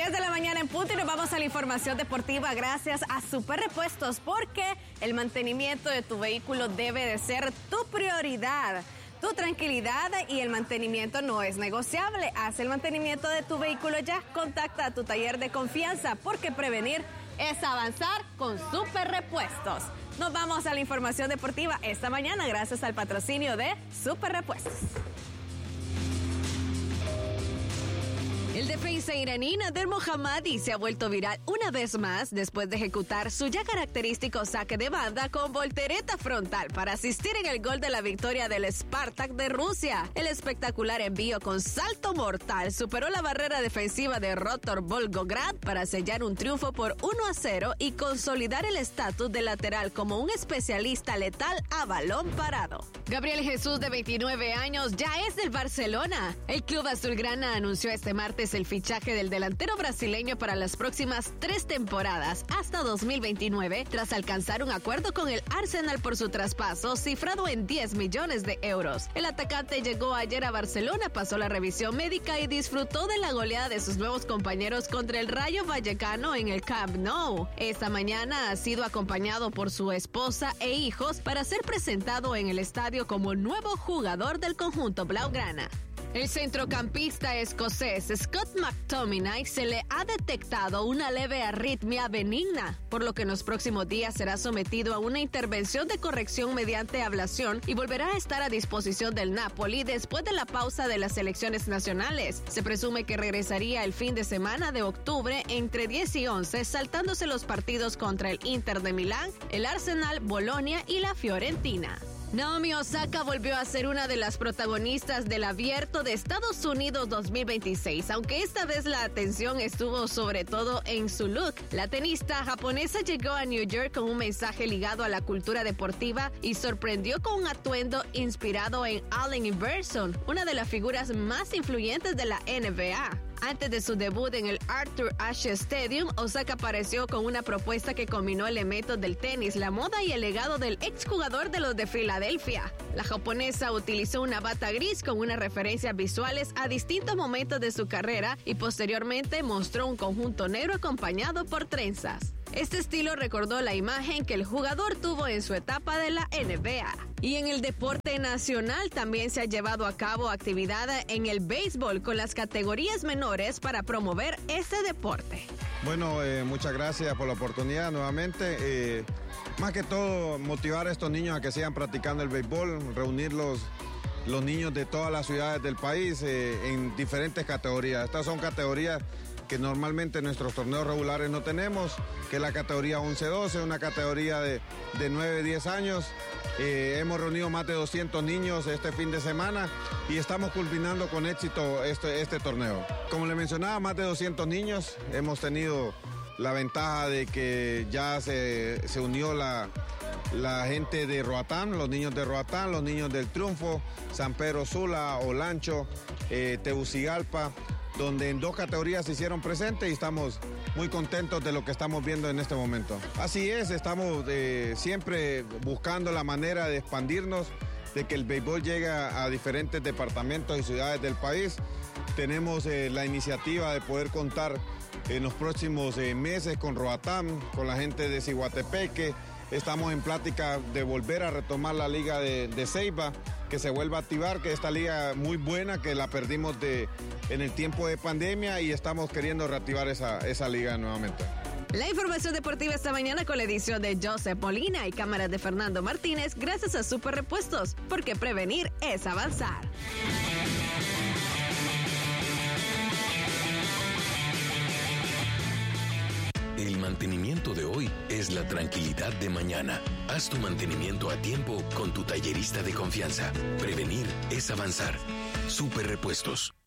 10 de la mañana en punto y nos vamos a la información deportiva gracias a Super Repuestos, porque el mantenimiento de tu vehículo debe de ser tu prioridad. Tu tranquilidad y el mantenimiento no es negociable. Haz el mantenimiento de tu vehículo ya. Contacta a tu taller de confianza, porque prevenir es avanzar con Super Repuestos. Nos vamos a la información deportiva esta mañana gracias al patrocinio de Super Repuestos. El defensa iraní Nader Mohammadi se ha vuelto viral una vez más después de ejecutar su ya característico saque de banda con voltereta frontal para asistir en el gol de la victoria del Spartak de Rusia. El espectacular envío con salto mortal superó la barrera defensiva de Rotor Volgograd para sellar un triunfo por 1-0 y consolidar el estatus de lateral como un especialista letal a balón parado. Gabriel Jesús, de 29 años, ya es del Barcelona. El club azulgrana anunció este martes el fichaje del delantero brasileño para las próximas 3 temporadas hasta 2029, tras alcanzar un acuerdo con el Arsenal por su traspaso cifrado en 10 millones de euros. El atacante llegó ayer a Barcelona, pasó la revisión médica y disfrutó de la goleada de sus nuevos compañeros contra el Rayo Vallecano en el Camp Nou. Esta mañana ha sido acompañado por su esposa e hijos para ser presentado en el estadio como nuevo jugador del conjunto blaugrana. El centrocampista escocés Scott McTominay se le ha detectado una leve arritmia benigna, por lo que en los próximos días será sometido a una intervención de corrección mediante ablación y volverá a estar a disposición del Napoli después de la pausa de las selecciones nacionales. Se presume que regresaría el fin de semana de octubre entre 10 y 11, saltándose los partidos contra el Inter de Milán, el Arsenal, Bolonia y la Fiorentina. Naomi Osaka volvió a ser una de las protagonistas del Abierto de Estados Unidos 2026, aunque esta vez la atención estuvo sobre todo en su look. La tenista japonesa llegó a New York con un mensaje ligado a la cultura deportiva y sorprendió con un atuendo inspirado en Allen Iverson, una de las figuras más influyentes de la NBA. Antes de su debut en el Arthur Ashe Stadium, Osaka apareció con una propuesta que combinó elementos del tenis, la moda y el legado del exjugador de los de Filadelfia. La japonesa utilizó una bata gris con unas referencias visuales a distintos momentos de su carrera y posteriormente mostró un conjunto negro acompañado por trenzas. Este estilo recordó la imagen que el jugador tuvo en su etapa de la NBA. Y en el deporte nacional también se ha llevado a cabo actividad en el béisbol con las categorías menores para promover este deporte. Bueno, muchas gracias por la oportunidad nuevamente. Más que todo, motivar a estos niños a que sigan practicando el béisbol, reunir los niños de todas las ciudades del país en diferentes categorías. Estas son categorías que normalmente en nuestros torneos regulares no tenemos, que es la categoría 11-12, una categoría de 9-10 años. Hemos reunido más de 200 niños este fin de semana y estamos culminando con éxito este torneo. Como le mencionaba, más de 200 niños. Hemos tenido la ventaja de que ya se unió la gente de Roatán, los niños de Roatán, los niños del Triunfo, San Pedro Sula, Olancho, Tegucigalpa, donde en 2 categorías se hicieron presentes y estamos muy contentos de lo que estamos viendo en este momento. Así es, estamos siempre buscando la manera de expandirnos, de que el béisbol llegue a diferentes departamentos y ciudades del país. Tenemos la iniciativa de poder contar en los próximos meses con Roatán, con la gente de Ciguatepeque. Estamos en plática de volver a retomar la liga de Ceiba, que se vuelva a activar, que esta liga muy buena, que la perdimos en el tiempo de pandemia y estamos queriendo reactivar esa liga nuevamente. La información deportiva esta mañana con la edición de Joseph Molina y cámaras de Fernando Martínez, gracias a Super Repuestos, porque prevenir es avanzar. El mantenimiento de hoy es la tranquilidad de mañana. Haz tu mantenimiento a tiempo con tu tallerista de confianza. Prevenir es avanzar. Super Repuestos.